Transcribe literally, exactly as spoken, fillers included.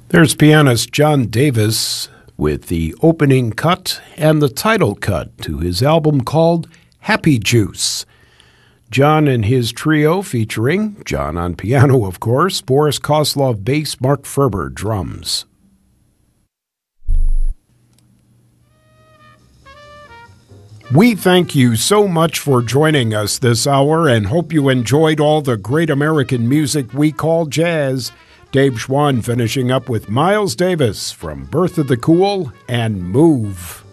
There's pianist John Davis with the opening cut and the title cut to his album called Happy Juice. John and his trio featuring John on piano, of course, Boris Koslov bass, Mark Ferber drums. We thank you so much for joining us this hour and hope you enjoyed all the great American music we call jazz. Dave Schwann finishing up with Miles Davis from Birth of the Cool and Move.